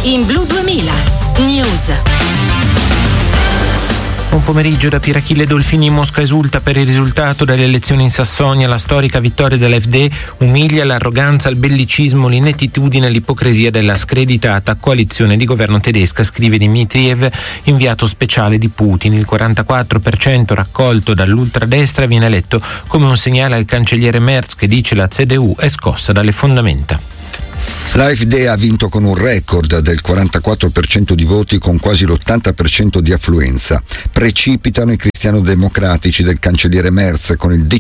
in Blu 2000 News. Buon pomeriggio da Pirachille Dolfini. Mosca esulta per il risultato delle elezioni in Sassonia. La storica vittoria dell'AfD umilia l'arroganza, il bellicismo, l'inettitudine e l'ipocrisia della screditata coalizione di governo tedesca, scrive Dmitriev, inviato speciale di Putin. Il 44% raccolto dall'ultradestra viene letto come un segnale al cancelliere Merz, che dice la CDU è scossa dalle fondamenta. L'AfD ha vinto con un record del 44% di voti, con quasi l'80% di affluenza. Precipitano i cristiano-democratici del cancelliere Merz con il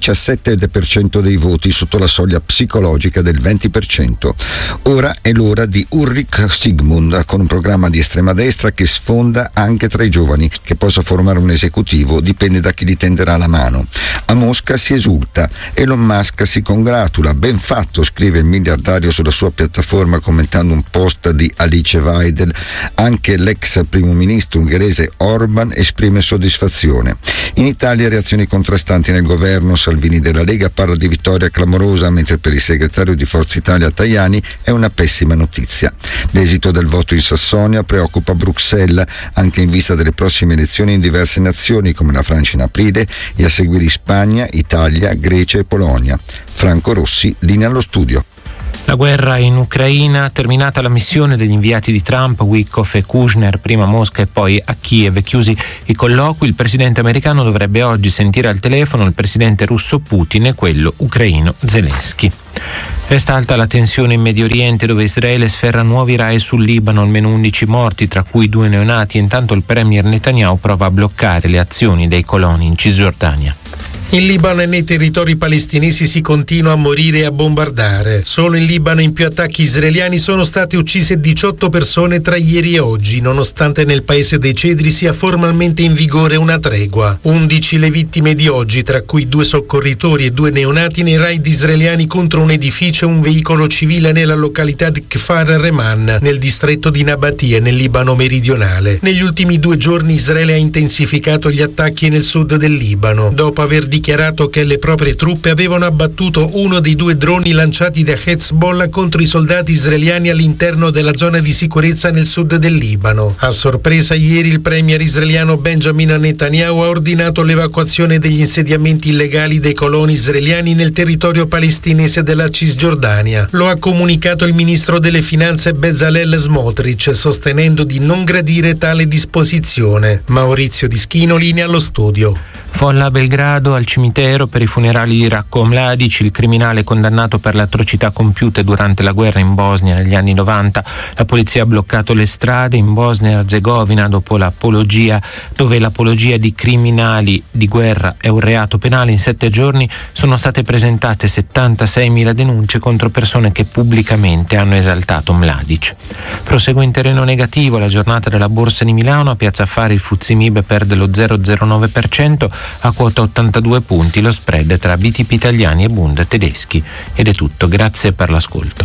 17% dei voti, sotto la soglia psicologica del 20%. Ora è l'ora di Ulrich Sigmund, con un programma di estrema destra che sfonda anche tra i giovani. Che possa formare un esecutivo dipende da chi gli tenderà la mano. A Mosca si esulta, Elon Musk si congratula. Ben fatto, scrive il miliardario sulla sua piattaforma commentando un post di Alice Weidel. Anche l'ex primo ministro ungherese Orban esprime soddisfazione. In Italia reazioni contrastanti nel governo. Salvini della Lega parla di vittoria clamorosa, mentre per il segretario di Forza Italia Tajani è una pessima notizia. L'esito del voto in Sassonia preoccupa Bruxelles, anche in vista delle prossime elezioni in diverse nazioni come la Francia in aprile, e a seguire Spagna, Italia, Grecia e Polonia. Franco Rossi, linea allo studio. La guerra in Ucraina, terminata la missione degli inviati di Trump, Witkoff e Kushner, prima a Mosca e poi a Kiev. Chiusi i colloqui, il presidente americano dovrebbe oggi sentire al telefono il presidente russo Putin e quello ucraino Zelensky. Resta alta la tensione in Medio Oriente, dove Israele sferra nuovi raid sul Libano, almeno 11 morti, tra cui 2 neonati. Intanto il premier Netanyahu prova a bloccare le azioni dei coloni in Cisgiordania. In Libano e nei territori palestinesi si continua a morire e a bombardare. Solo in Libano in più attacchi israeliani sono state uccise 18 persone tra ieri e oggi, nonostante nel paese dei Cedri sia formalmente in vigore una tregua. 11 le vittime di oggi, tra cui 2 soccorritori e 2 neonati nei raid israeliani contro un edificio e un veicolo civile nella località di Kfar Reman, nel distretto di Nabatie, nel Libano meridionale. Negli ultimi 2 giorni Israele ha intensificato gli attacchi nel sud del Libano, dopo aver dichiarato che le proprie truppe avevano abbattuto uno dei 2 droni lanciati da Hezbollah contro i soldati israeliani all'interno della zona di sicurezza nel sud del Libano. A sorpresa, ieri il premier israeliano Benjamin Netanyahu ha ordinato l'evacuazione degli insediamenti illegali dei coloni israeliani nel territorio palestinese della Cisgiordania. Lo ha comunicato il ministro delle finanze Bezalel Smotrich, sostenendo di non gradire tale disposizione. Maurizio Dischino, linea allo studio. Folla a Belgrado, al cimitero per i funerali di Ratko Mladic, il criminale condannato per le atrocità compiute durante la guerra in Bosnia negli anni 90. La polizia ha bloccato le strade in Bosnia e Erzegovina dove l'apologia di criminali di guerra è un reato penale. In 7 giorni sono state presentate 76.000 denunce contro persone che pubblicamente hanno esaltato Mladic. Prosegue in terreno negativo la giornata della Borsa di Milano. A Piazza Affari il FTSE MIB perde lo 0,09%. A quota 82 punti lo spread tra BTP italiani e Bund tedeschi. Ed è tutto, grazie per l'ascolto.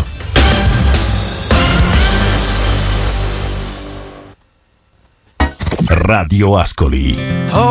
Radio Ascoli.